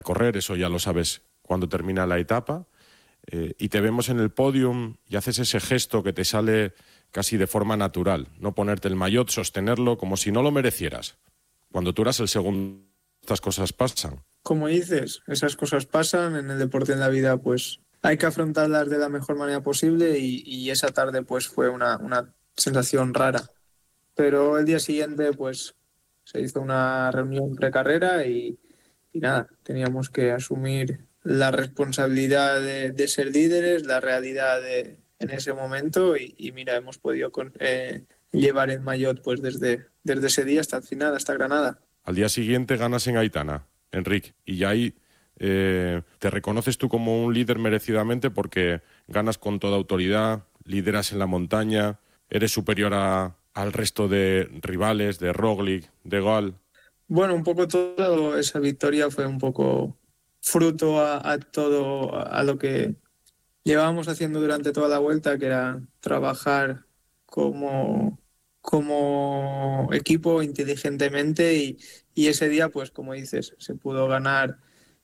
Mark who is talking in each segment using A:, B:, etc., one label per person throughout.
A: correr, eso ya lo sabes cuando termina la etapa, y te vemos en el podium y haces ese gesto que te sale casi de forma natural, no ponerte el maillot, sostenerlo como si no lo merecieras. Cuando tú eras el segundo, estas cosas pasan.
B: Como dices, esas cosas pasan en el deporte, en la vida, pues hay que afrontarlas de la mejor manera posible y esa tarde pues fue una sensación rara. Pero el día siguiente pues se hizo una reunión precarrera y nada, teníamos que asumir la responsabilidad de ser líderes, la realidad en ese momento y mira, hemos podido llevar el maillot pues desde ese día hasta el final, hasta Granada.
A: Al día siguiente ganas en Aitana, Enric, y ya ahí te reconoces tú como un líder merecidamente porque ganas con toda autoridad, lideras en la montaña, eres superior al resto de rivales, de Roglic, de Gal.
B: Bueno, un poco todo esa victoria fue un poco fruto a todo, a lo que llevábamos haciendo durante toda la vuelta, que era trabajar como equipo inteligentemente y ese día, pues como dices, se pudo ganar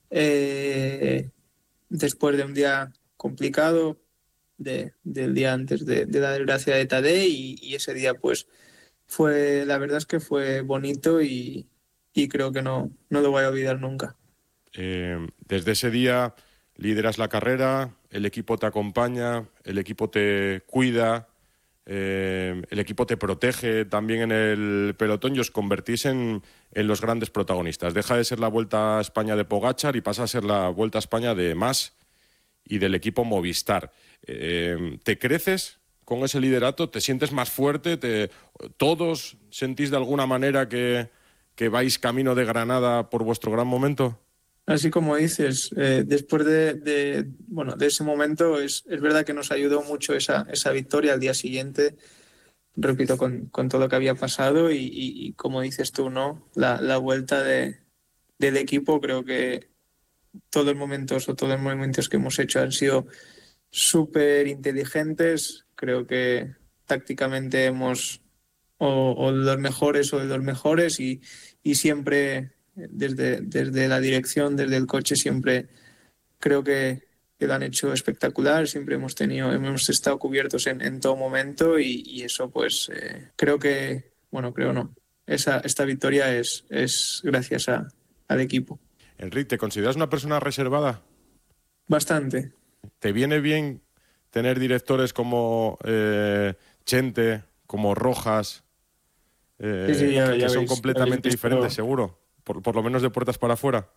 B: después de un día complicado, del día antes de la desgracia de Tadej y ese día pues la verdad es que fue bonito y creo que no lo voy a olvidar nunca.
A: Desde ese día lideras la carrera, el equipo te acompaña, el equipo te cuida, el equipo te protege también en el pelotón y os convertís en los grandes protagonistas. Deja de ser la Vuelta a España de Pogačar y pasa a ser la Vuelta a España de Mas y del equipo Movistar. ¿Te creces con ese liderato? ¿Te sientes más fuerte? ¿Todos sentís de alguna manera que vais camino de Granada por vuestro gran momento?
B: Así como dices, después de ese momento es verdad que nos ayudó mucho esa victoria al día siguiente, repito, con todo lo que había pasado y como dices tú, ¿no? La vuelta del equipo, creo que todos los movimientos que hemos hecho han sido súper inteligentes, creo que tácticamente hemos o los mejores o de los mejores y siempre desde la dirección, desde el coche, siempre creo que lo han hecho espectacular, siempre hemos estado cubiertos en todo momento y eso pues creo que, bueno, creo no, esta victoria es gracias al equipo.
A: Enric, ¿te consideras una persona reservada?
B: Bastante.
A: ¿Te viene bien tener directores como Chente, como Rojas,
B: Sí,
A: que
B: ya
A: son
B: habéis
A: completamente
B: visto.
A: diferentes, seguro? Por lo menos de puertas para afuera.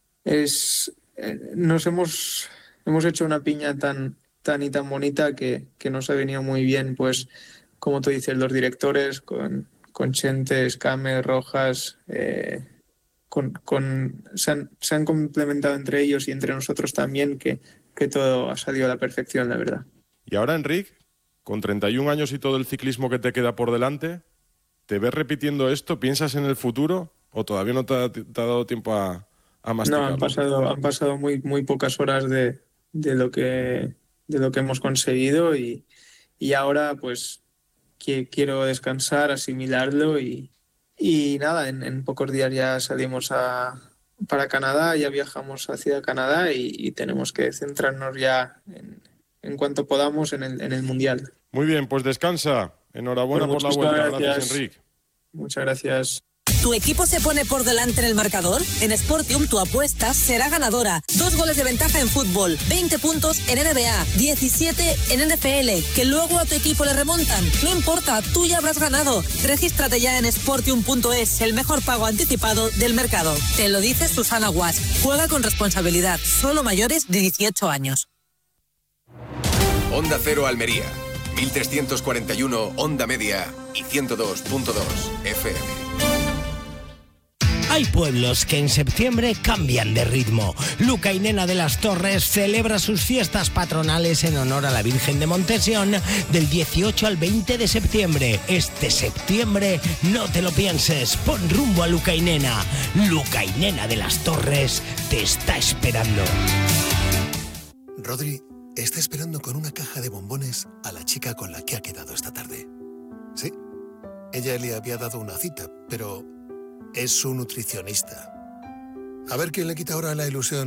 B: Nos hemos hecho una piña tan y tan bonita que nos ha venido muy bien, pues, como tú dices, los directores, con Chente, Escame, Rojas, se han complementado entre ellos y entre nosotros también, que todo ha salido a la perfección, la verdad.
A: Y ahora, Enric, con 31 años y todo el ciclismo que te queda por delante, ¿te ves repitiendo esto? ¿Piensas en el futuro o todavía no te ha dado tiempo a
B: No,
A: masticarlo?
B: han pasado muy pocas horas de lo que hemos conseguido y ahora pues quiero descansar, asimilarlo y nada, en pocos días ya salimos para Canadá, ya viajamos hacia Canadá y tenemos que centrarnos ya en cuanto podamos en el Mundial.
A: Muy bien, pues descansa.
B: Pues
A: Enhorabuena por la
B: muchísimas
A: vuelta. Gracias,
B: gracias.
A: Enric.
B: Muchas gracias.
C: ¿Tu equipo se pone por delante en el marcador? En Sportium tu apuesta será ganadora. 2 goles de ventaja en fútbol, 20 puntos en NBA, 17 en NFL, que luego a tu equipo le remontan. No importa, tú ya habrás ganado. Regístrate ya en Sportium.es, el mejor pago anticipado del mercado. Te lo dice Susana Guas. Juega con responsabilidad. Solo mayores de 18 años.
D: Onda Cero Almería, 1341 Onda Media y 102.2 FM.
E: Hay pueblos que en septiembre cambian de ritmo. Lucainena de las Torres celebra sus fiestas patronales en honor a la Virgen de Montesión del 18 al 20 de septiembre. Este septiembre no te lo pienses, pon rumbo a Lucainena. Lucainena de las Torres te está esperando.
F: Rodri está esperando con una caja de bombones a la chica con la que ha quedado esta tarde. Sí, ella le había dado una cita, pero es su nutricionista. A ver quién le quita ahora la ilusión